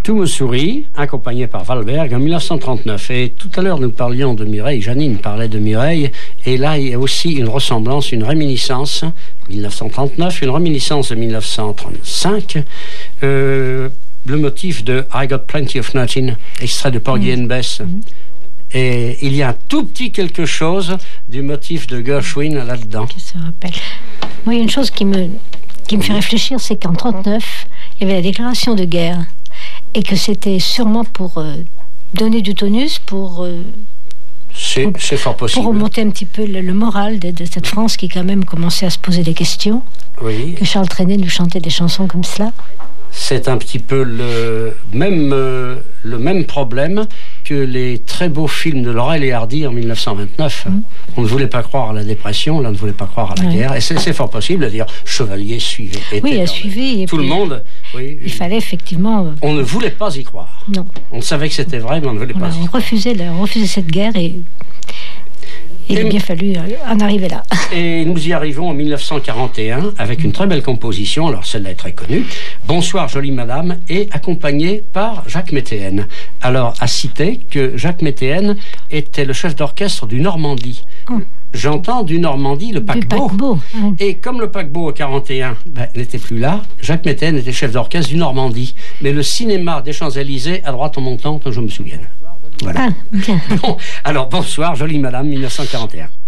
Tout me sourit, accompagné par Valberg en 1939. Et tout à l'heure, nous parlions de Mireille, Janine parlait de Mireille, et là, il y a aussi une ressemblance, une réminiscence, 1939, une réminiscence de 1935, le motif de I Got Plenty of Nothing, extrait de Porgy and Bess. Et il y a un tout petit quelque chose du motif de Gershwin là-dedans. Qui se rappelle. Oui, une chose qui me fait réfléchir, c'est qu'en 1939, il y avait la déclaration de guerre. Et que c'était sûrement pour donner du tonus, c'est fort possible. Pour remonter un petit peu le moral de cette France qui quand même commençait à se poser des questions. Oui. Que Charles Trenet nous chantait des chansons comme cela. C'est un petit peu le même problème que les très beaux films de Laurel et Hardy en 1929. On ne voulait pas croire à la dépression, on ne voulait pas croire à la guerre. Et c'est fort possible de dire Chevalier, suivez. Oui, suivi. Tout le monde. Oui, il fallait effectivement. On ne voulait pas y croire. Non. On savait que c'était vrai, mais on ne voulait pas y croire. On refusait cette guerre et il a bien fallu en arriver là. Et nous y arrivons en 1941 avec une très belle composition, alors celle-là est très connue, Bonsoir jolie madame, et accompagnée par Jacques Météenne. Alors à citer que Jacques Météenne était le chef d'orchestre du Normandie. J'entends du Normandie le paquebot. Et comme le paquebot en 41 n'était plus là, Jacques Météenne était chef d'orchestre du Normandie. Mais le cinéma des Champs-Élysées, à droite en montant, je me souviens. Voilà. Bien. Bon, alors bonsoir, jolie madame, 1941.